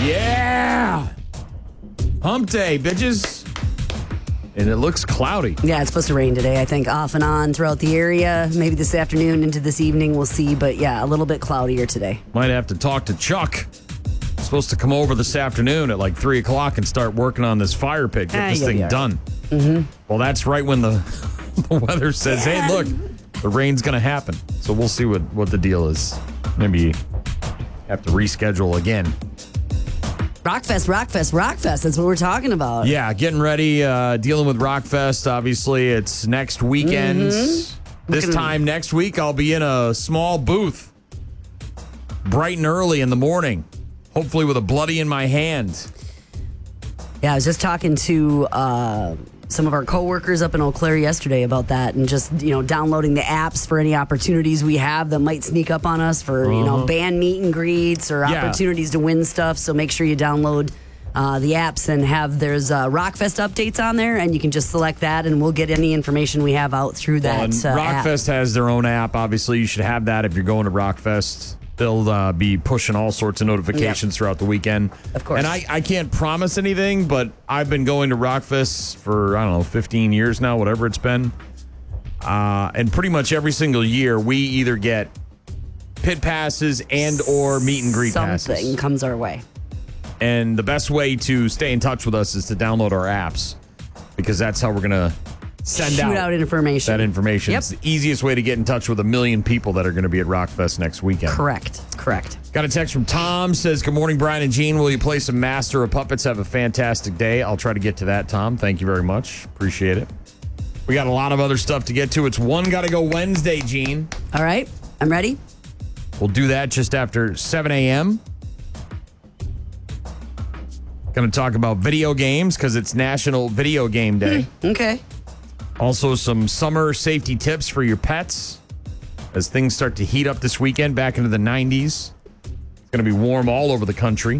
Yeah! Hump day, bitches. And it looks cloudy. Yeah, it's supposed to rain today, I think, off and on throughout the area. Maybe this afternoon into this evening, we'll see. But yeah, a little bit cloudier today. Might have to talk to Chuck. Supposed to come over this afternoon at like 3 o'clock and start working on this fire pit. Get this thing done. Mm-hmm. Well, that's right when the weather says, hey, look, the rain's going to happen. So we'll see what the deal is. Maybe have to reschedule again. Rockfest. That's what we're talking about. Yeah, getting ready, dealing with Rockfest. Obviously, it's next weekend. Mm-hmm. This time next week, I'll be in a small booth bright and early in the morning, hopefully with a bloody in my hand. Yeah, I was just talking to some of our coworkers up in Eau Claire yesterday about that, and just, downloading the apps for any opportunities we have that might sneak up on us for, band meet and greets or opportunities to win stuff. So make sure you download the apps and there's Rockfest updates on there, and you can just select that, and we'll get any information we have out through that Rockfest app. has their own app. Obviously, you should have that if you're going to Rockfest. They'll be pushing all sorts of notifications throughout the weekend. Of course. And I can't promise anything, but I've been going to Rockfest for, 15 years now, whatever it's been. And pretty much every single year, we either get pit passes and or meet and greet passes. Something comes our way. And the best way to stay in touch with us is to download our apps, because that's how we're going to shoot out information. That information. Yep. It's the easiest way to get in touch with 1 million people that are going to be at Rockfest next weekend. Correct. Got a text from Tom, says, good morning, Brian and Gene. Will you play some Master of Puppets? Have a fantastic day. I'll try to get to that, Tom. Thank you very much. Appreciate it. We got a lot of other stuff to get to. It's One Gotta Go Wednesday, Gene. All right. I'm ready. We'll do that just after 7 a.m. Going to talk about video games because it's National Video Game Day. Okay. Also, some summer safety tips for your pets as things start to heat up this weekend back into the 90s. It's going to be warm all over the country.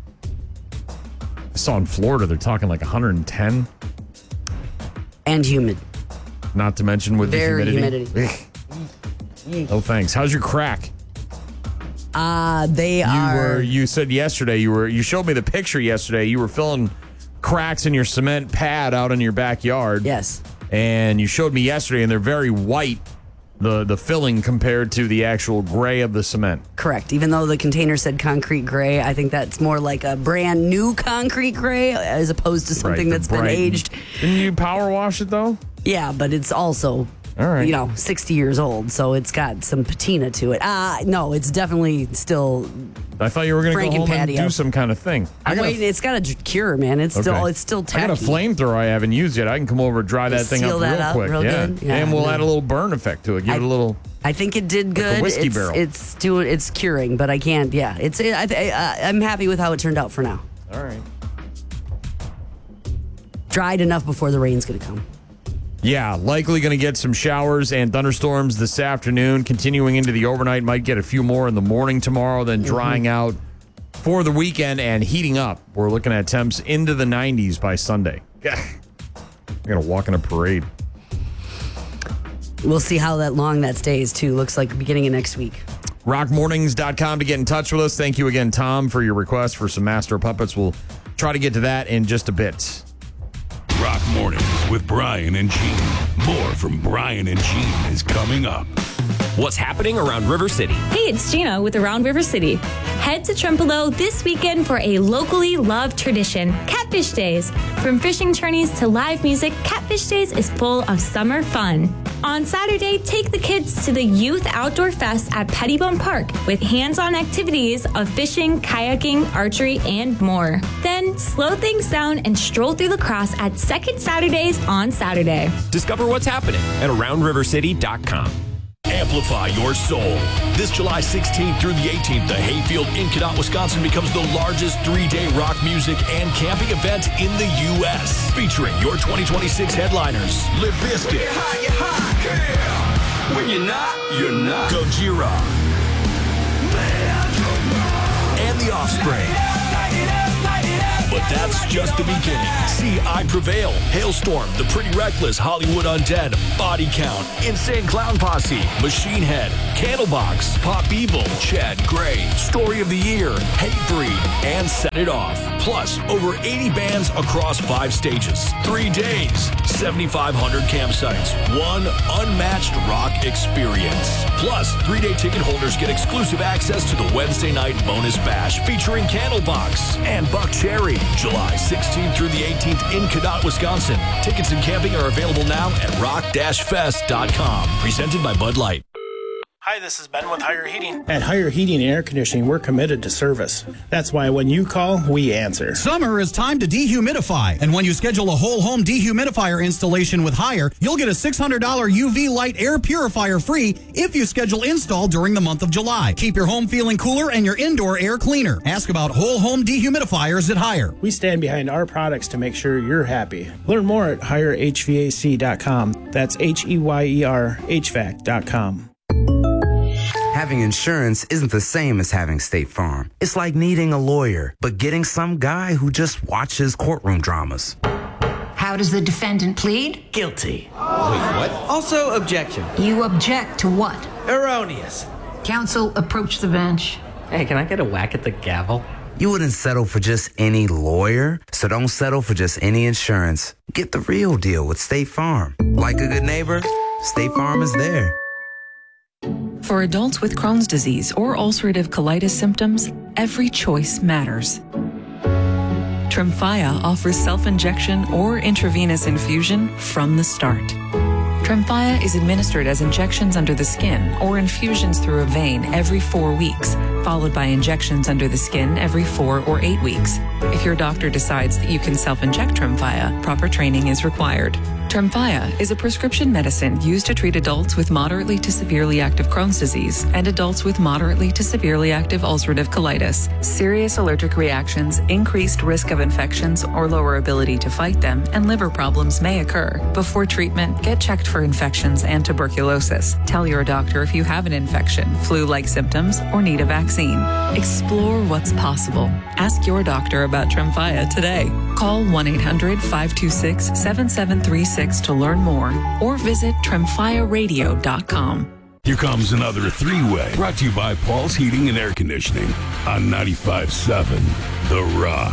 I saw in Florida, they're talking like 110. And humid. Not to mention with Very the humidity. Oh, thanks. How's your crack? You said yesterday, you showed me the picture yesterday. You were filling cracks in your cement pad out in your backyard. Yes. And you showed me yesterday, and they're very white, the filling compared to the actual gray of the cement. Correct. Even though the container said concrete gray, I think that's more like a brand new concrete gray as opposed to something that's been aged. Didn't you power wash it, though? Yeah, but it's also, 60 years old, so it's got some patina to it. No, it's definitely still. I thought you were going to go home patio. and do some kind of thing. It's got a cure, man. It's still tacky. I got a flamethrower I haven't used yet. I can come over and dry that thing up real quick. Good. Yeah, and we'll add a little burn effect to it. Give it a little. I think it did good. Like a whiskey barrel. It's curing, but I can't. Yeah, I'm happy with how it turned out for now. All right. Dried enough before the rain's going to come. Yeah, likely going to get some showers and thunderstorms this afternoon, continuing into the overnight. Might get a few more in the morning tomorrow, then drying out for the weekend and heating up. We're looking at temps into the 90s by Sunday. I'm going to walk in a parade. We'll see how long that stays, too. Looks like beginning of next week. Rockmornings.com to get in touch with us. Thank you again, Tom, for your request for some Master Puppets. We'll try to get to that in just a bit. Rock Mornings with Brian and Gene. More from Brian and Gene is coming up. What's happening around River City? Hey, it's Gina with Around River City. Head to Trempealeau this weekend for a locally loved tradition, Catfish Days. From fishing tourneys to live music, Catfish Days is full of summer fun. On Saturday, take the kids to the Youth Outdoor Fest at Pettibone Park with hands-on activities of fishing, kayaking, archery, and more. Then slow things down and stroll through La Crosse at Second Saturdays on Saturday. Discover what's happening at AroundRiverCity.com. Amplify your soul. This July 16th through the 18th, the Hayfield in Cadott, Wisconsin becomes the largest 3-day rock music and camping event in the U.S. Featuring your 2026 headliners, Limp Bizkit, When you're not, Gojira, and The Offspring. But that's just the beginning. See I Prevail, Hailstorm, The Pretty Reckless, Hollywood Undead, Body Count, Insane Clown Posse, Machine Head, Candlebox, Pop Evil, Chad Gray, Story of the Year, Hatebreed, and Set It Off. Plus, over 80 bands across 5 stages, 3 days, 7,500 campsites, one unmatched rock experience. Plus, 3-day ticket holders get exclusive access to the Wednesday night bonus bash featuring Candlebox and Buck Cherry, July 16th through the 18th in Cadott, Wisconsin. Tickets and camping are available now at rock-fest.com. Presented by Bud Light. Hi, this is Ben with Higher Heating. At Higher Heating and Air Conditioning, we're committed to service. That's why when you call, we answer. Summer is time to dehumidify. And when you schedule a whole home dehumidifier installation with Higher, you'll get a $600 UV light air purifier free if you schedule install during the month of July. Keep your home feeling cooler and your indoor air cleaner. Ask about whole home dehumidifiers at Higher. We stand behind our products to make sure you're happy. Learn more at HireHVAC.com. That's HEYER HVAC.com. Having insurance isn't the same as having State Farm. It's like needing a lawyer, but getting some guy who just watches courtroom dramas. How does the defendant plead? Guilty. Wait, what? Also, objection. You object to what? Erroneous. Counsel, approach the bench. Hey, can I get a whack at the gavel? You wouldn't settle for just any lawyer, so don't settle for just any insurance. Get the real deal with State Farm. Like a good neighbor, State Farm is there. For adults with Crohn's disease or ulcerative colitis symptoms, every choice matters. Tremfya offers self-injection or intravenous infusion from the start. Tremfya is administered as injections under the skin or infusions through a vein every 4 weeks, followed by injections under the skin every 4 or 8 weeks. If your doctor decides that you can self-inject Tremfya, proper training is required. Tremfya is a prescription medicine used to treat adults with moderately to severely active Crohn's disease and adults with moderately to severely active ulcerative colitis. Serious allergic reactions, increased risk of infections or lower ability to fight them, and liver problems may occur. Before treatment, get checked for infections and tuberculosis. Tell your doctor if you have an infection, flu-like symptoms, or need a vaccine. Explore what's possible. Ask your doctor about Tremfya today. Call 1-800-526-7736 to learn more or visit tremfyaradio.com. Here comes another 3-way brought to you by Paul's Heating and Air Conditioning on 95.7 The Rock.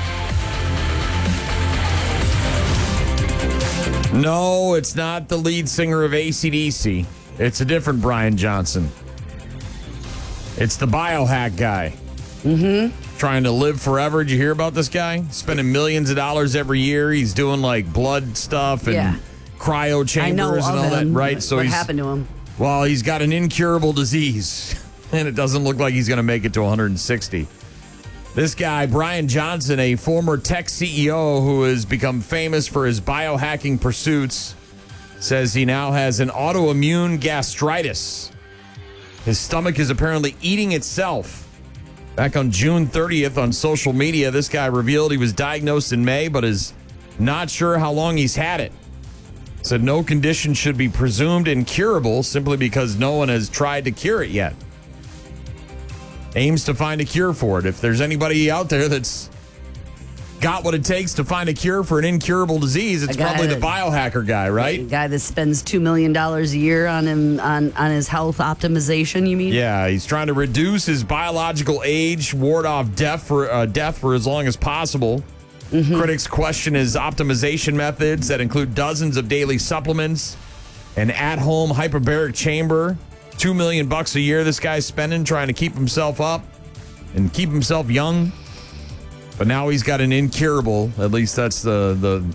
No, it's not the lead singer of AC/DC. It's a different Brian Johnson. It's the biohack guy. Trying to live forever. Did you hear about this guy? Spending millions of dollars every year. He's doing like blood stuff and cryo chambers and all that, right? So what happened to him? Well, he's got an incurable disease, and it doesn't look like he's going to make it to 160. This guy, Brian Johnson, a former tech CEO who has become famous for his biohacking pursuits, says he now has an autoimmune gastritis. His stomach is apparently eating itself. Back on June 30th on social media, this guy revealed he was diagnosed in May, but is not sure how long he's had it. Said no condition should be presumed incurable simply because no one has tried to cure it yet. Aims to find a cure for it. If there's anybody out there that's got what it takes to find a cure for an incurable disease, it's probably the biohacker guy, right? The guy that spends $2 million a year on his health optimization, you mean? Yeah, he's trying to reduce his biological age, ward off death for as long as possible. Critics question his optimization methods that include dozens of daily supplements, an at-home hyperbaric chamber, $2 million a year this guy's spending trying to keep himself up and keep himself young. But now he's got an incurable, at least that's the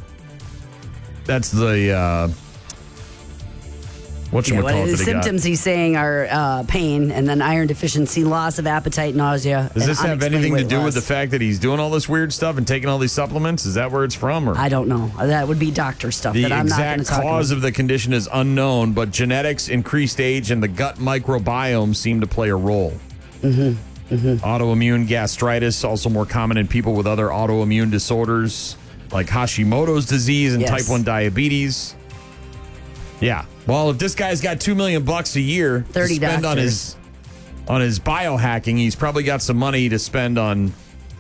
the symptoms he's saying are pain and then iron deficiency, loss of appetite, nausea. Does this have anything to do with the fact that he's doing all this weird stuff and taking all these supplements? Is that where it's from? Or? I don't know. That would be doctor stuff that I'm not going to talk about. The exact cause of the condition is unknown, but genetics, increased age, and the gut microbiome seem to play a role. Autoimmune gastritis, also more common in people with other autoimmune disorders like Hashimoto's disease and type 1 diabetes. Yeah. Well, if this guy's got $2 million a year to spend on his biohacking, he's probably got some money to spend on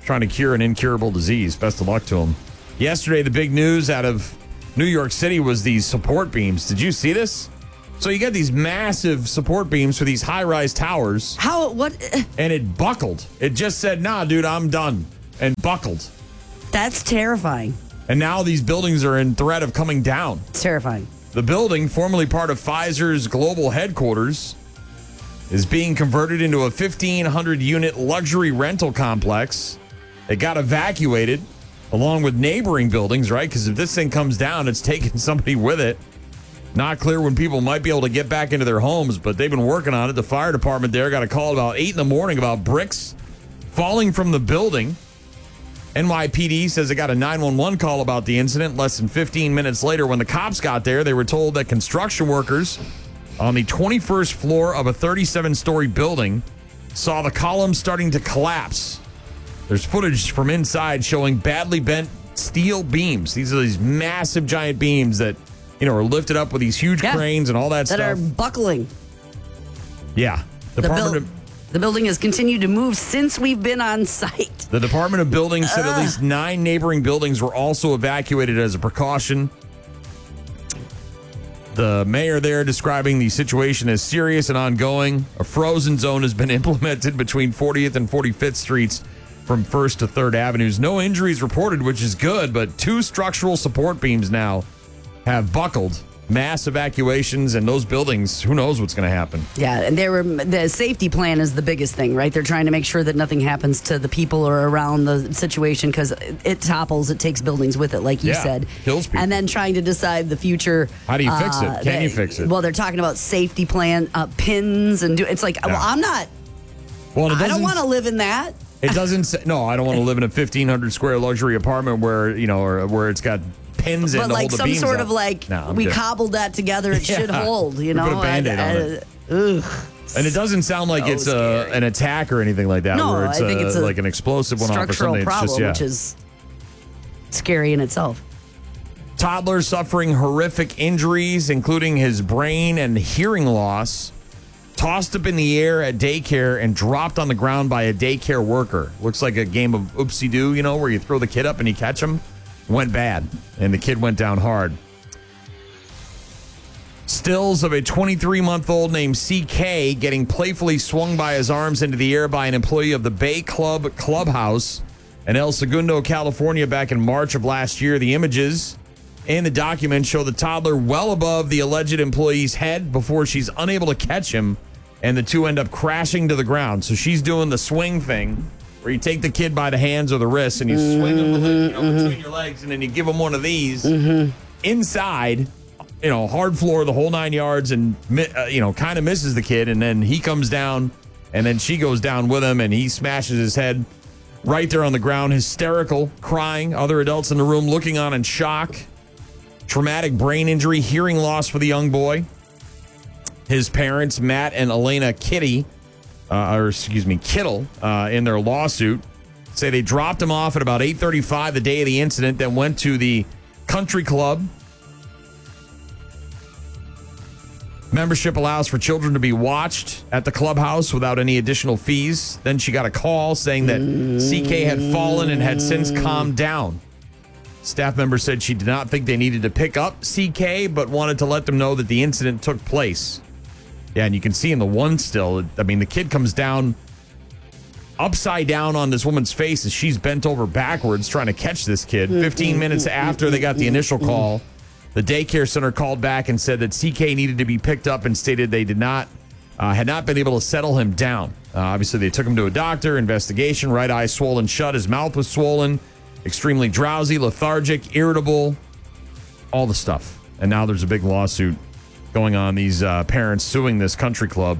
trying to cure an incurable disease. Best of luck to him. Yesterday, the big news out of New York City was these support beams. Did you see this? So you get these massive support beams for these high-rise towers. How? What? And it buckled. It just said, nah, dude, I'm done. And buckled. That's terrifying. And now these buildings are in threat of coming down. It's terrifying. The building, formerly part of Pfizer's global headquarters, is being converted into a 1,500-unit luxury rental complex. It got evacuated along with neighboring buildings, right? Because if this thing comes down, it's taking somebody with it. Not clear when people might be able to get back into their homes, but they've been working on it. The fire department there got a call about 8 in the morning about bricks falling from the building. NYPD says it got a 911 call about the incident. Less than 15 minutes later, when the cops got there, they were told that construction workers on the 21st floor of a 37-story building saw the columns starting to collapse. There's footage from inside showing badly bent steel beams. These are these massive giant beams that, you know, are lifted up with these huge cranes and all that stuff. That are buckling. Yeah. The building has continued to move since we've been on site. The Department of Buildings said at least 9 neighboring buildings were also evacuated as a precaution. The mayor there describing the situation as serious and ongoing. A frozen zone has been implemented between 40th and 45th Streets from 1st to 3rd Avenues. No injuries reported, which is good, but 2 structural support beams now have buckled. Mass evacuations, and those buildings, who knows what's going to happen. Yeah, and the safety plan is the biggest thing, right? They're trying to make sure that nothing happens to the people or around the situation because it topples, it takes buildings with it, like you said. Kills people. And then trying to decide the future. How do you fix it? Can you fix it? Well, they're talking about safety plan, pins, and it's like, well, I'm not. Well, I don't want to live in that. It doesn't say, no, I don't want to live in a 1,500 square luxury apartment where, you know, or where it's got pins in but to like hold the some beams sort up. of like we cobbled that together, it should hold, you know. Put a Band-Aid on it. And it doesn't sound like it's an attack or anything like that. No, where it's I think it's like an explosive one off or structural something. problem, It's just, which is scary in itself. Toddler suffering horrific injuries, including his brain and hearing loss, tossed up in the air at daycare and dropped on the ground by a daycare worker. Looks like a game of oopsie-doo, you know, where you throw the kid up and you catch him. Went bad, and the kid went down hard. Stills of a 23-month-old named CK getting playfully swung by his arms into the air by an employee of the Bay Club Clubhouse in El Segundo, California, back in March of last year. The images in the document show the toddler well above the alleged employee's head before she's unable to catch him, and the two end up crashing to the ground. So she's doing the swing thing, where you take the kid by the hands or the wrists and you swing him between your legs, and then you give him one of these inside, you know, hard floor, the whole 9 yards, and, you know, kind of misses the kid. And then he comes down, and then she goes down with him, and he smashes his head right there on the ground, hysterical, crying. Other adults in the room looking on in shock. Traumatic brain injury, hearing loss for the young boy. His parents, Matt and Elena Kittle, in their lawsuit, say they dropped him off at about 8:35 the day of the incident, then went to the country club. Membership allows for children to be watched at the clubhouse without any additional fees. Then she got a call saying that CK had fallen and had since calmed down. Staff member said she did not think they needed to pick up CK, but wanted to let them know that the incident took place. Yeah, and you can see in the one still, I mean, the kid comes down upside down on this woman's face as she's bent over backwards trying to catch this kid. 15 minutes after they got the initial call, the daycare center called back and said that CK needed to be picked up and stated they had not been able to settle him down. Obviously, they took him to a doctor, investigation, right eye swollen shut, his mouth was swollen, extremely drowsy, lethargic, irritable, all the stuff. And now there's a big lawsuit going on. These parents suing this country club,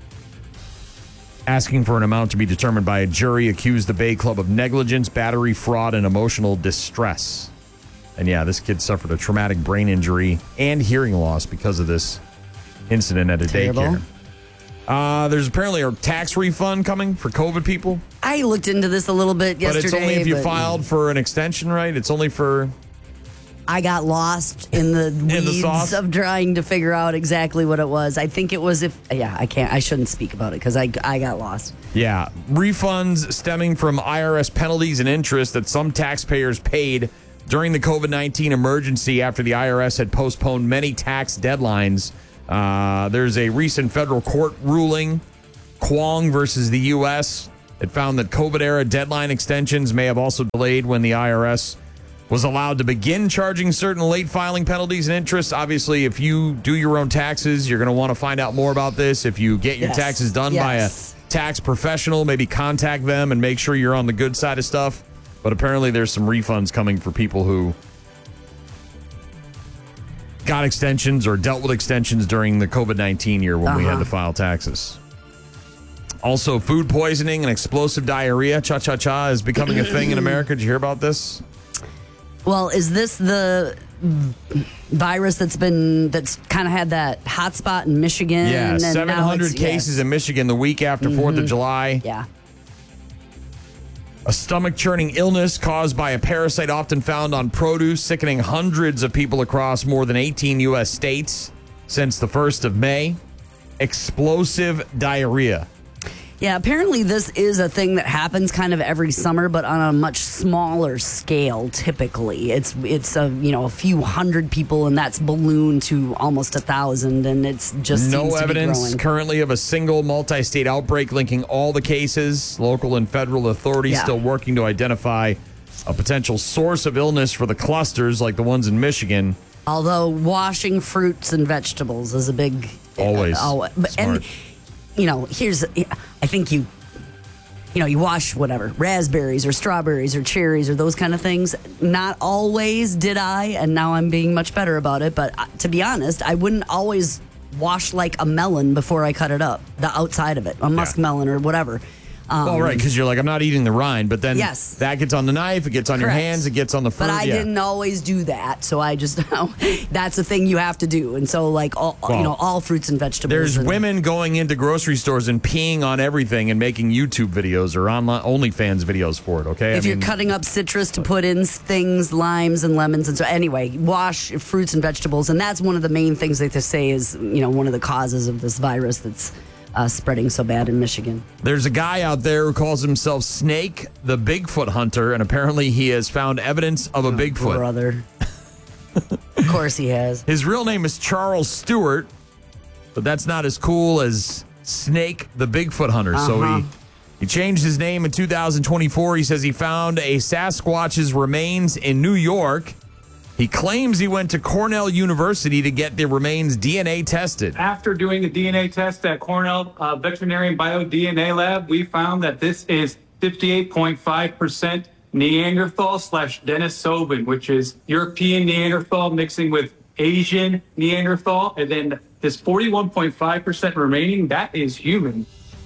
asking for an amount to be determined by a jury, accused the Bay Club of negligence, battery, fraud, and emotional distress. And yeah, this kid suffered a traumatic brain injury and hearing loss because of this incident at a daycare. There's apparently a tax refund coming for COVID people. I looked into this a little bit yesterday. But it's only if you filed for an extension, right? It's only for... I got lost in the weeds sauce? of trying to figure out exactly what it was. I think it was I shouldn't speak about it because I got lost. Yeah. Refunds stemming from IRS penalties and interest that some taxpayers paid during the COVID-19 emergency after the IRS had postponed many tax deadlines. There's a recent federal court ruling, Kwong versus the U.S., that found that COVID-era deadline extensions may have also delayed when the IRS was allowed to begin charging certain late filing penalties and interest. Obviously, if you do your own taxes, you're going to want to find out more about this. If you get your taxes done by a tax professional, maybe contact them and make sure you're on the good side of stuff. But apparently there's some refunds coming for people who got extensions or dealt with extensions during the COVID-19 year when we had to file taxes. Also, food poisoning and explosive diarrhea, cha-cha-cha, is becoming a thing in America. Did you hear about this? Well, is this the virus that's kind of had that hot spot in Michigan? Yeah, and 700 cases in Michigan the week after 4th of July. Yeah. A stomach-churning illness caused by a parasite often found on produce, sickening hundreds of people across more than 18 U.S. states since the 1st of May. Explosive diarrhea. Yeah, apparently this is a thing that happens kind of every summer, but on a much smaller scale. Typically, it's a few hundred people, and that's ballooned to almost 1,000, and it's just no seems to evidence be growing. currently of a single multi-state outbreak linking all the cases. Local and federal authorities still working to identify a potential source of illness for the clusters like the ones in Michigan. Although washing fruits and vegetables is a big always and. I think you wash whatever, raspberries or strawberries or cherries or those kind of things. Not always did I, and now I'm being much better about it. But to be honest, I wouldn't always wash like a melon before I cut it up, the outside of it, a muskmelon or whatever. Well, right, because you're like, I'm not eating the rind, but then that gets on the knife, it gets on your hands, it gets on the fruit. But I didn't always do that, so I just that's a thing you have to do. And so, like all fruits and vegetables. There's women going into grocery stores and peeing on everything and making YouTube videos or online OnlyFans videos for it. Okay, if you're cutting up citrus to put in things, limes and lemons, and so anyway, wash fruits and vegetables, and that's one of the main things that they say is one of the causes of this virus that's spreading so bad in Michigan. There's a guy out there who calls himself Snake the Bigfoot Hunter, and apparently he has found evidence of a Bigfoot. Brother. Of course he has. His real name is Charles Stewart, but that's not as cool as Snake the Bigfoot Hunter. So he changed his name in 2024. He says he found a Sasquatch's remains in New York. He claims he went to Cornell University to get the remains DNA tested. After doing the DNA test at Cornell Veterinary Bio DNA Lab, we found that this is 58.5% Neanderthal/Denisovan, which is European Neanderthal mixing with Asian Neanderthal. And then this 41.5% remaining, that is human.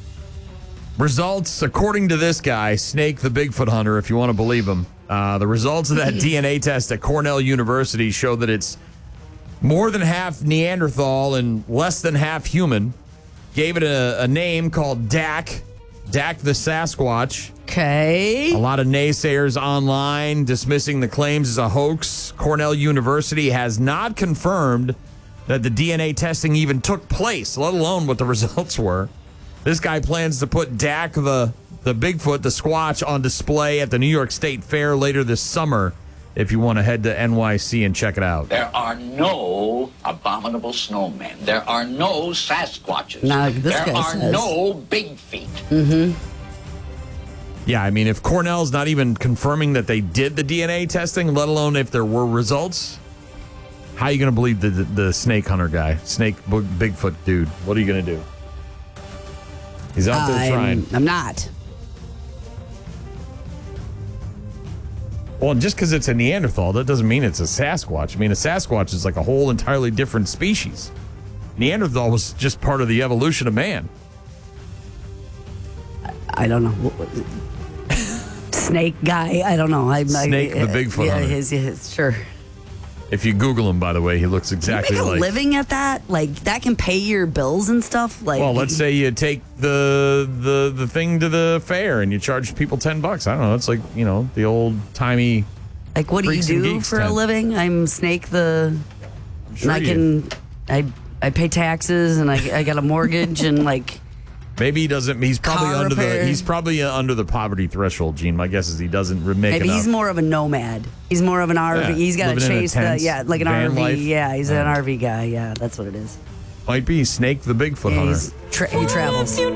Results, according to this guy, Snake the Bigfoot Hunter, if you want to believe him, the results of that DNA test at Cornell University show that it's more than half Neanderthal and less than half human. Gave it a name called Dak the Sasquatch. Okay. A lot of naysayers online dismissing the claims as a hoax. Cornell University has not confirmed that the DNA testing even took place, let alone what the results were. This guy plans to put Dak the Bigfoot, the Squatch, on display at the New York State Fair later this summer if you want to head to NYC and check it out. There are no abominable snowmen. There are no Sasquatches. There are no big feet. Mm-hmm. Yeah, I mean, if Cornell's not even confirming that they did the DNA testing, let alone if there were results, how are you going to believe the snake hunter guy, Bigfoot dude? What are you going to do? He's out there trying. I'm not. Well, just because it's a Neanderthal, that doesn't mean it's a Sasquatch. I mean, a Sasquatch is like a whole entirely different species. Neanderthal was just part of the evolution of man. I don't know. Snake guy, I don't know. Snake the Bigfoot hunter. Sure. If you Google him, by the way, he looks exactly you make like... a living at that? Like, that can pay your bills and stuff? Like, well, let's say you take the thing to the fair and you charge people $10. I don't know. It's like, the old-timey Like, what do you Freaks and do Geeks for a tent. living? I'm Snake the. Sure and I pay taxes and I got a mortgage and like. Maybe he doesn't. He's probably Car repair. He's probably under the poverty threshold, Gene. My guess is he doesn't make Maybe enough. he's more of a nomad. He's more of an RV. Yeah, He's got to living in a chase tent, like an van RV. life. Yeah, he's an RV guy. Yeah, that's what it is. Might be Snake the Bigfoot Yeah, hunter. he travels.